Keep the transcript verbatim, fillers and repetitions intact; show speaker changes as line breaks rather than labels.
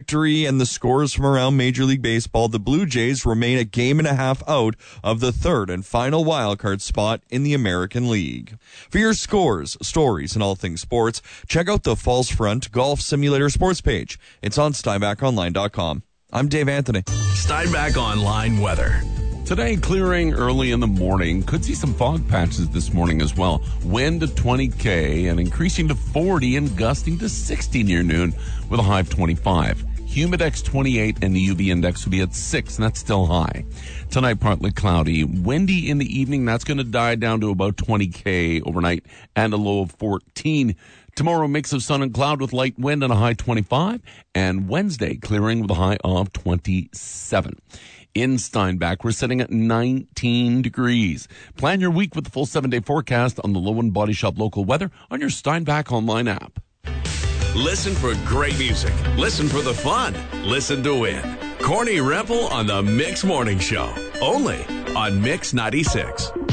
victory and the scores from around Major League Baseball, the Blue Jays remain a game and a half out of the third and final wildcard spot in the American League. For your scores, stories, and all things sports, check out the Falls Front Golf Simulator sports page. It's on steinbach online dot com. I'm Dave Anthony.
Steinbach Online weather.
Today, clearing early in the morning. Could see some fog patches this morning as well. Wind to twenty K and increasing to forty and gusting to sixty near noon with a high of twenty-five. Humidex twenty-eight and the U V index will be at six, and that's still high. Tonight, partly cloudy. Windy in the evening. That's going to die down to about twenty K overnight and a low of fourteen. Tomorrow, mix of sun and cloud with light wind and a high twenty-five. And Wednesday, clearing with a high of twenty-seven. In Steinbach, we're sitting at nineteen degrees. Plan your week with the full seven-day forecast on the Lowen Body Shop local weather on your Steinbach Online app.
Listen for great music. Listen for the fun. Listen to win. Corny Rempel on the Mix Morning Show. Only on Mix ninety-six.